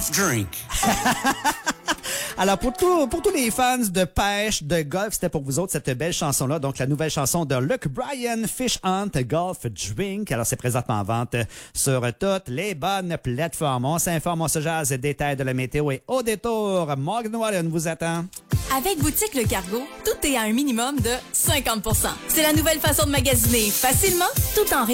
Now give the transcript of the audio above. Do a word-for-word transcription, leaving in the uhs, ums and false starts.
soft drink. Alors, pour, tout, pour tous les fans de pêche, de golf, c'était pour vous autres cette belle chanson-là. Donc, la nouvelle chanson de Luke Bryan, Fish Hunt Golf Drink. Alors, c'est présentement en vente sur toutes les bonnes plateformes. On s'informe, on se jase, détails de la météo et au détour, Morgan Wallen vous attend. Avec Boutique Le Cargo, tout est à un minimum de cinquante pour cent. C'est la nouvelle façon de magasiner facilement tout en